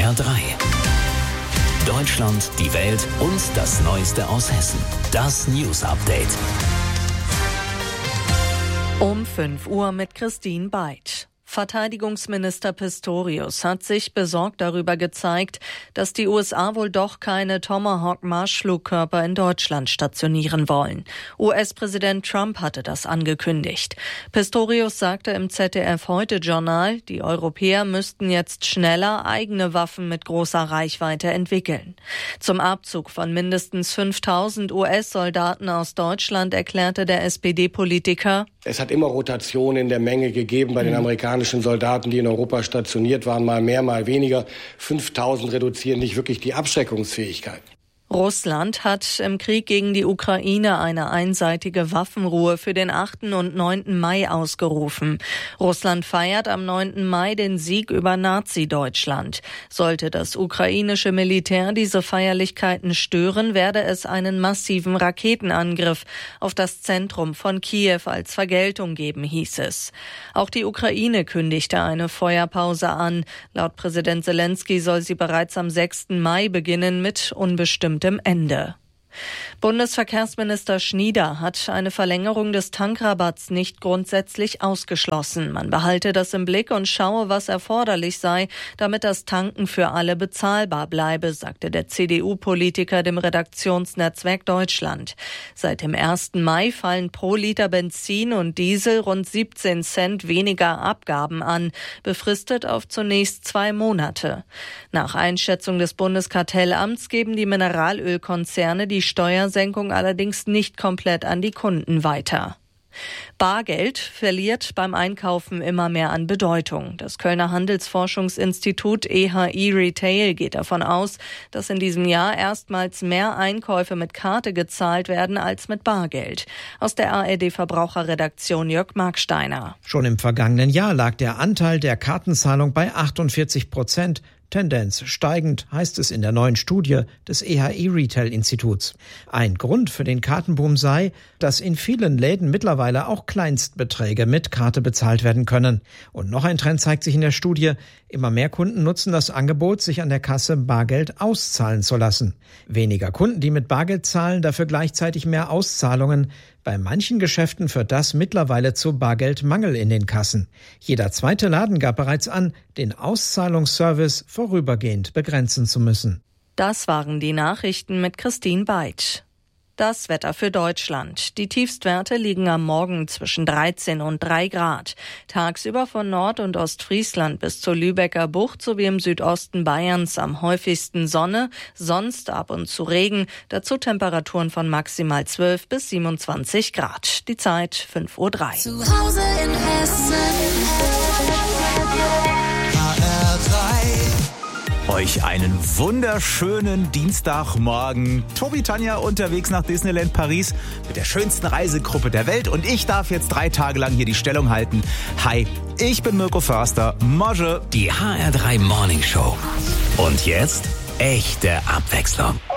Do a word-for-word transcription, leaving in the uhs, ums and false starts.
R drei. Deutschland, die Welt und das Neueste aus Hessen. Das News Update. Um fünf Uhr mit Christine Beid. Verteidigungsminister Pistorius hat sich besorgt darüber gezeigt, dass die U S A wohl doch keine Tomahawk-Marschflugkörper in Deutschland stationieren wollen. U S-Präsident Trump hatte das angekündigt. Pistorius sagte im Z D F-Heute-Journal, die Europäer müssten jetzt schneller eigene Waffen mit großer Reichweite entwickeln. Zum Abzug von mindestens fünftausend U S-Soldaten aus Deutschland erklärte der S P D-Politiker: Es hat immer Rotation in der Menge gegeben bei den amerikanischen Soldaten, die in Europa stationiert waren, mal mehr, mal weniger. fünftausend reduzieren nicht wirklich die Abschreckungsfähigkeit. Russland hat im Krieg gegen die Ukraine eine einseitige Waffenruhe für den achten und neunten Mai ausgerufen. Russland feiert am neunten Mai den Sieg über Nazi-Deutschland. Sollte das ukrainische Militär diese Feierlichkeiten stören, werde es einen massiven Raketenangriff auf das Zentrum von Kiew als Vergeltung geben, hieß es. Auch die Ukraine kündigte eine Feuerpause an. Laut Präsident Zelensky soll sie bereits am sechsten Mai beginnen mit unbestimmtem Ende. Bundesverkehrsminister Schnieder hat eine Verlängerung des Tankrabatts nicht grundsätzlich ausgeschlossen. Man behalte das im Blick und schaue, was erforderlich sei, damit das Tanken für alle bezahlbar bleibe, sagte der C D U-Politiker dem Redaktionsnetzwerk Deutschland. Seit dem ersten Mai fallen pro Liter Benzin und Diesel rund siebzehn Cent weniger Abgaben an, befristet auf zunächst zwei Monate. Nach Einschätzung des Bundeskartellamts geben die Mineralölkonzerne die Steuersenkung allerdings nicht komplett an die Kunden weiter. Bargeld verliert beim Einkaufen immer mehr an Bedeutung. Das Kölner Handelsforschungsinstitut E H I Retail geht davon aus, dass in diesem Jahr erstmals mehr Einkäufe mit Karte gezahlt werden als mit Bargeld. Aus der A R D-Verbraucherredaktion Jörg Marksteiner. Schon im vergangenen Jahr lag der Anteil der Kartenzahlung bei achtundvierzig Prozent. Tendenz steigend, heißt es in der neuen Studie des E H I Retail Instituts. Ein Grund für den Kartenboom sei, dass in vielen Läden mittlerweile auch Kleinstbeträge mit Karte bezahlt werden können. Und noch ein Trend zeigt sich in der Studie: Immer mehr Kunden nutzen das Angebot, sich an der Kasse Bargeld auszahlen zu lassen. Weniger Kunden, die mit Bargeld zahlen, dafür gleichzeitig mehr Auszahlungen. Bei manchen Geschäften führt das mittlerweile zu Bargeldmangel in den Kassen. Jeder zweite Laden gab bereits an, den Auszahlungsservice vorübergehend begrenzen zu müssen. Das waren die Nachrichten mit Christine Beid. Das Wetter für Deutschland. Die Tiefstwerte liegen am Morgen zwischen dreizehn und drei Grad. Tagsüber von Nord- und Ostfriesland bis zur Lübecker Bucht sowie im Südosten Bayerns am häufigsten Sonne, sonst ab und zu Regen. Dazu Temperaturen von maximal zwölf bis siebenundzwanzig Grad. Die Zeit fünf Uhr drei. Zu Hause in Hessen. H R drei. Euch einen wunderschönen Dienstagmorgen. Tobi, Tanja unterwegs nach Disneyland Paris mit der schönsten Reisegruppe der Welt und ich darf jetzt drei Tage lang hier die Stellung halten. Hi, ich bin Mirko Förster. Morge. Die H R drei Morning Show. Und jetzt echte Abwechslung.